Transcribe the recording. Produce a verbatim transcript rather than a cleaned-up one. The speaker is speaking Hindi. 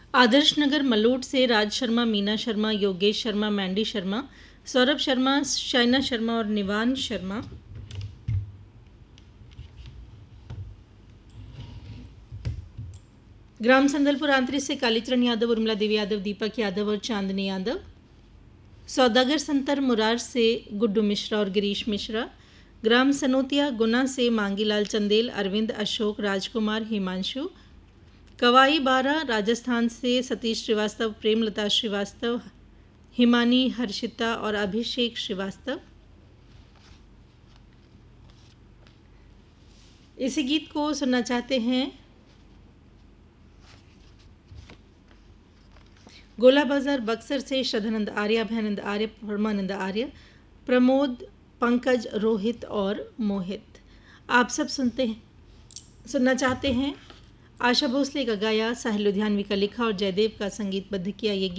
आदर्श नगर मलोट से राज शर्मा, मीना शर्मा, योगेश शर्मा, मैंडी शर्मा, सौरभ शर्मा, शाइना शर्मा और निवान शर्मा। ग्राम संदलपुर आंतरिक से कालीचरण यादव, उर्मिला देवी यादव, दीपक यादव और चांदनी यादव। सौदागर संतर मुरार से गुड्डू मिश्रा और गिरीश मिश्रा। ग्राम सनोतिया गुना से मांगीलाल चंदेल, अरविंद, अशोक, राजकुमार, हिमांशु। कवाई बारा राजस्थान से सतीश श्रीवास्तव, प्रेमलता श्रीवास्तव, हिमानी, हर्षिता और अभिषेक श्रीवास्तव। इसी गीत को सुनना चाहते हैं गोला बाजार बक्सर से श्रद्धानंद आर्य, अभयानंद आर्य, परमानंद आर्य, प्रमोद, पंकज, रोहित और मोहित। आप सब सुनते हैं सुनना चाहते हैं आशा भोसले का गाया, साहिल लुधियानवी का लिखा और जयदेव का संगीतबद्ध किया ये